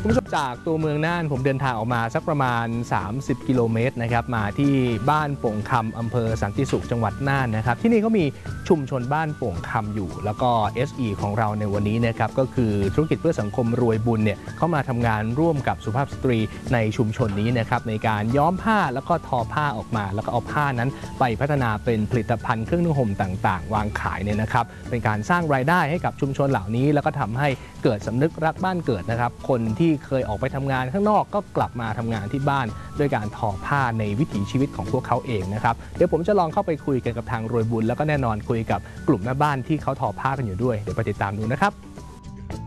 คุณผู้ชมจากตัวเมืองน่านผมเดินทางออกมาสักประมาณ30กิโลเมตรนะครับมาที่บ้านโป่งคำอำเภอสันติสุขจังหวัดน่านนะครับที่นี่ก็มีชุมชนบ้านโป่งคำอยู่แล้วก็ SE ของเราในวันนี้นะครับก็คือธุรกิจเพื่อสังคมรวยบุญเนี่ยเข้ามาทำงานร่วมกับสุภาพสตรีในชุมชนนี้นะครับในการย้อมผ้าแล้วก็ทอผ้าออกมาแล้วก็เอาผ้านั้นไปพัฒนาเป็นผลิตภัณฑ์เครื่องนุ่งห่มต่างๆวางขายเนี่ยนะครับเป็นการสร้างรายได้ให้กับชุมชนเหล่านี้แล้วก็ทำให้เกิดสำนึกรักบ้านเกิดนะครับคนที่เคยออกไปทำงานข้างนอกก็กลับมาทำงานที่บ้านด้วยการทอผ้าในวิถีชีวิตของพวกเขาเองนะครับเดี๋ยวผมจะลองเข้าไปคุยกันกับทางรวยบุญแล้วก็แน่นอนคุยกับกลุ่มแม่บ้านที่เขาทอผ้ากันอยู่ด้วยเดี๋ยวไปติดตามดูนะครับ